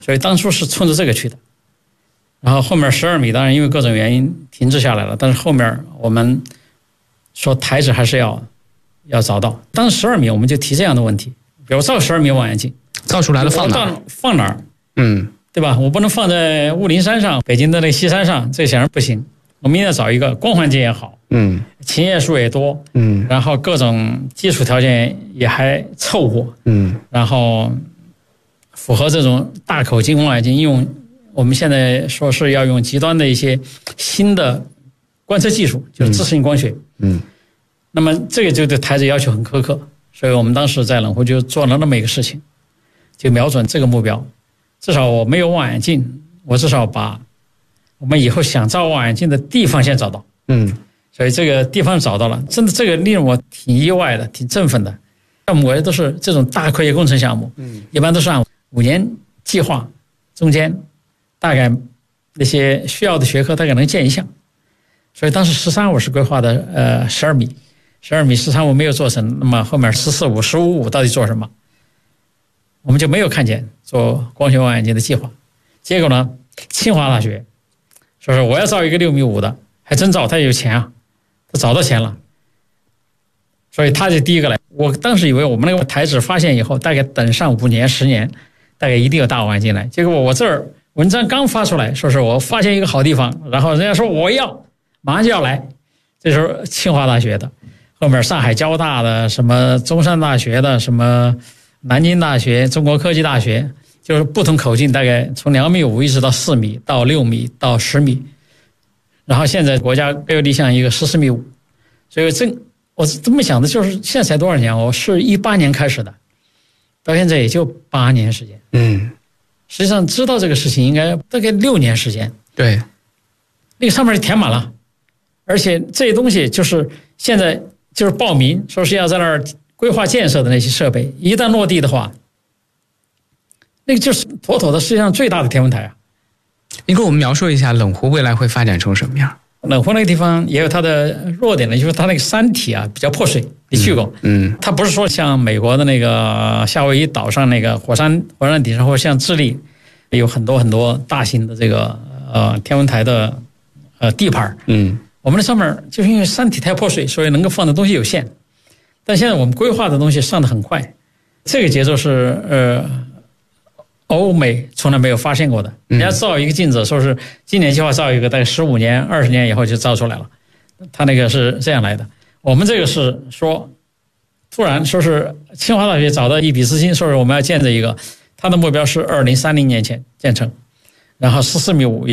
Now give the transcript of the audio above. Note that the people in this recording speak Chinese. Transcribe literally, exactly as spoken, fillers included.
所以当初是冲着这个去的。然后后面十二米当然因为各种原因停滞下来了，但是后面我们说台子还是要要找到。当时十二米我们就提这样的问题，比如造十二米望远镜， 造出来了放哪儿？ 放哪儿？ 嗯， 对吧？我不能放在雾灵山上，北京的那个西山上，这显然不行。我们应该找一个光环境也好， 嗯， 琴叶树也多， 嗯， 然后各种基础条件也还凑合， 嗯， 然后符合这种大口径望远镜应用。我们现在说是要用极端的一些新的观测技术，就是自适应光学。 嗯，嗯， 那么这个就对台子要求很苛刻，所以我们当时在冷湖就做了那么一个事情，就瞄准这个目标。至少我没有望远镜，我至少把我们以后想造望远镜的地方先找到。 嗯， 所以这个地方找到了，真的这个令我挺意外的，挺振奋的。项目都是这种大科学工程项目，嗯，一般都是按五年计划，中间大概那些需要的学科大概能建一项。所以当时十三五是规划的呃十二米，十二米十三五没有做成，那么后面十四五、十五五到底做什么？我们就没有看见做光学望远镜的计划。结果呢，清华大学说是我要造一个六米五的，还真造，他有钱啊，他找到钱了，所以他就第一个来。我当时以为我们那个台址发现以后，大概等上五年、十年，大概一定有大望远镜来。结果我这儿文章刚发出来，说是我发现一个好地方，然后人家说我要，马上就要来。这时候清华大学的，后面上海交大的，什么中山大学的，什么南京大学、中国科技大学，就是不同口径，大概从两米五一直到四米，到六米，到十米。然后现在国家给我立项一个十四米五，所以这我这么想的，就是现在才多少年？我是一八年开始的，到现在也就八年时间。 嗯， 实际上知道这个事情应该大概六年时间。 对， 那个上面就填满了，而且这些东西就是现在就是报名说是要在那儿规划建设的那些设备，一旦落地的话，那个就是妥妥的世界上最大的天文台啊！ 您给我们描述一下冷湖未来会发展成什么样？ 冷湖那个地方也有它的弱点的，就是它那个山体啊比较破碎，你去过？嗯，它不是说像美国的那个夏威夷岛上那个火山火山顶上，或者像智利有很多很多大型的这个呃天文台的呃地盘。嗯，我们那上面就是因为山体太破碎，所以能够放的东西有限。但现在我们规划的东西上得很快，这个节奏是呃。欧美从来没有发现过的，人家造一个镜子，说是今年计划造一个，大概十五年、二十年以后就造出来了。他那个是这样来的，我们这个是说，突然说是清华大学找到一笔资金，说是我们要建这一个，他的目标是二零三零年前建成，然后十四米五。